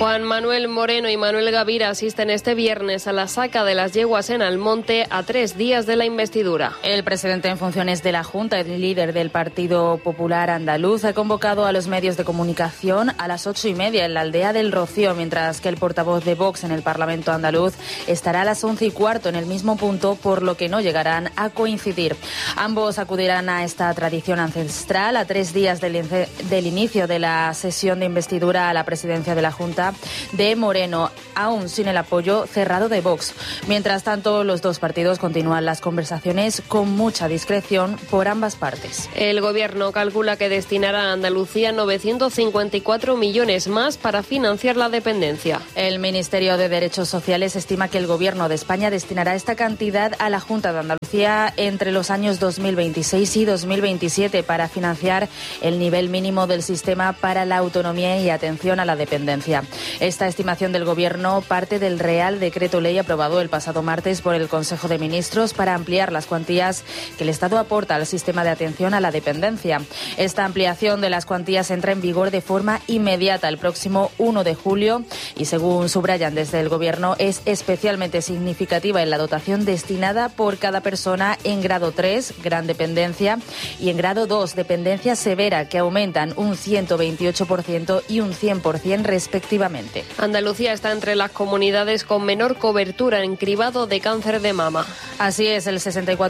Juan Manuel Moreno y Manuel Gavira asisten este viernes a la saca de las yeguas en Almonte a 3 días de la investidura. El presidente en funciones de la Junta y líder del Partido Popular Andaluz ha convocado a los medios de comunicación a las 8:30 en la aldea del Rocío, mientras que el portavoz de Vox en el Parlamento andaluz estará a las 11:15 en el mismo punto, por lo que no llegarán a coincidir. Ambos acudirán a esta tradición ancestral a 3 días del inicio de la sesión de investidura a la presidencia de la Junta de Moreno, aún sin el apoyo cerrado de Vox. Mientras tanto, los dos partidos continúan las conversaciones con mucha discreción por ambas partes. El Gobierno calcula que destinará a Andalucía 954 millones más para financiar la dependencia. El Ministerio de Derechos Sociales estima que el Gobierno de España destinará esta cantidad a la Junta de Andalucía entre los años 2026 y 2027 para financiar el nivel mínimo del sistema para la autonomía y atención a la dependencia. Esta estimación del Gobierno parte del Real Decreto Ley aprobado el pasado martes por el Consejo de Ministros para ampliar las cuantías que el Estado aporta al sistema de atención a la dependencia. Esta ampliación de las cuantías entra en vigor de forma inmediata el próximo 1 de julio y, según subrayan desde el Gobierno, es especialmente significativa en la dotación destinada por cada persona en grado 3, gran dependencia, y en grado 2, dependencia severa, que aumentan un 128% y un 100% respectivamente. Andalucía está entre las comunidades con menor cobertura en cribado de cáncer de mama. Así es, el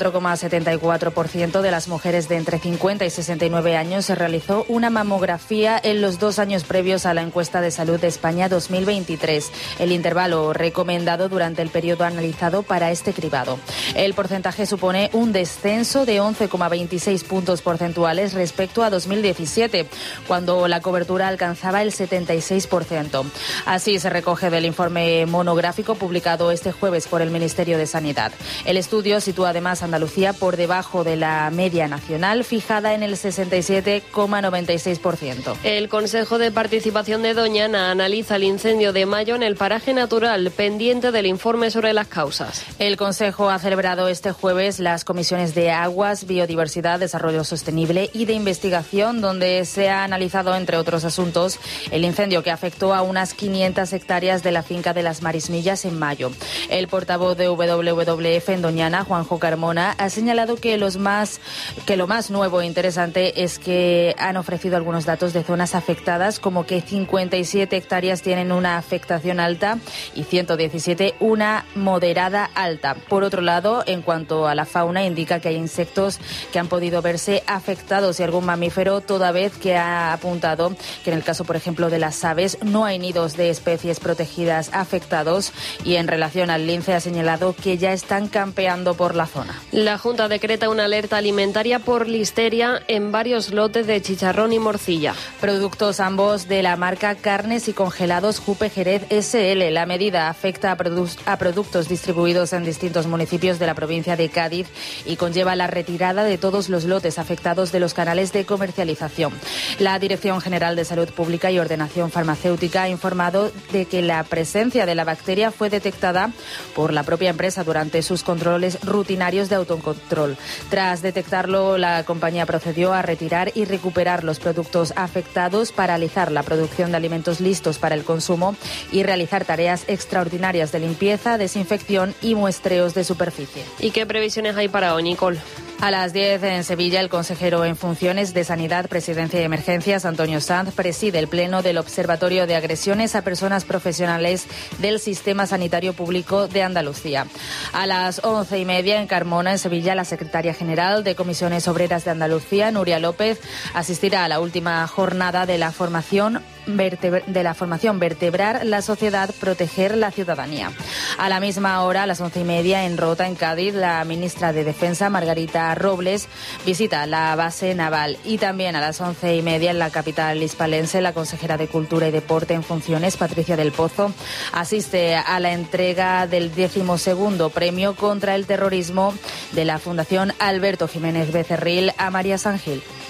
64,74% de las mujeres de entre 50 y 69 años se realizó una mamografía en los 2 años previos a la encuesta de salud de España 2023, el intervalo recomendado durante el periodo analizado para este cribado. El porcentaje supone un descenso de 11,26 puntos porcentuales respecto a 2017, cuando la cobertura alcanzaba el 76%. Así se recoge del informe monográfico publicado este jueves por el Ministerio de Sanidad. El estudio sitúa además a Andalucía por debajo de la media nacional, fijada en el 67,96%. El Consejo de Participación de Doñana analiza el incendio de mayo en el paraje natural, pendiente del informe sobre las causas. El Consejo ha celebrado este jueves las comisiones de Aguas, Biodiversidad, Desarrollo Sostenible y de Investigación, donde se ha analizado, entre otros asuntos, el incendio que afectó a unas 500 hectáreas de la finca de las Marismillas en mayo. El portavoz de WWF en Doñana, Juanjo Carmona, ha señalado que lo más nuevo e interesante es que han ofrecido algunos datos de zonas afectadas, como que 57 hectáreas tienen una afectación alta y 117 una moderada alta. Por otro lado, en cuanto a la fauna, indica que hay insectos que han podido verse afectados y algún mamífero, toda vez que ha apuntado que en el caso, por ejemplo, de las aves, no hay nidos de especies protegidas afectados, y en relación al lince ha señalado que ya están campeando por la zona. La Junta decreta una alerta alimentaria por listeria en varios lotes de chicharrón y morcilla. Productos ambos de la marca Carnes y Congelados Jupe Jerez SL. La medida afecta a productos distribuidos en distintos municipios de la provincia de Cádiz y conlleva la retirada de todos los lotes afectados de los canales de comercialización. La Dirección General de Salud Pública y Ordenación Farmacéutica ha informado de que la presencia de la bacteria fue detectada por la propia empresa durante sus controles rutinarios de autocontrol. Tras detectarlo, la compañía procedió a retirar y recuperar los productos afectados, paralizar la producción de alimentos listos para el consumo y realizar tareas extraordinarias de limpieza, desinfección y muestreos de superficie. ¿Y qué previsiones hay para hoy, Nicole? A las 10 en Sevilla, el consejero en funciones de Sanidad, Presidencia y Emergencias, Antonio Sanz, preside el pleno del Observatorio de Agresiones a Personas Profesionales del Sistema Sanitario Público de Andalucía. A las 11:30 en Carmona, en Sevilla, la secretaria general de Comisiones Obreras de Andalucía, Nuria López, asistirá a la última jornada de la formación Vertebrar la Sociedad, Proteger la Ciudadanía. A la misma hora, a las 11:30 en Rota, en Cádiz, la ministra de Defensa, Margarita Robles, visita la base naval. Y también a las 11:30 en la capital hispalense, la consejera de Cultura y Deporte en funciones, Patricia del Pozo, asiste a la entrega del 12º Premio contra el Terrorismo de la Fundación Alberto Jiménez Becerril a María San Gil.